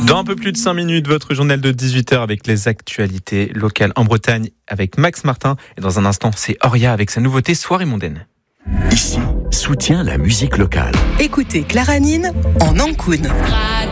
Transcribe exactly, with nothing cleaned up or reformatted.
Dans un peu plus de cinq minutes, votre journal de dix-huit heures avec les actualités locales en Bretagne avec Max Martin. Et dans un instant, c'est Auria avec sa nouveauté Soirée mondaine. Ici, soutient la musique locale. Écoutez Clara Nine en Ankoun.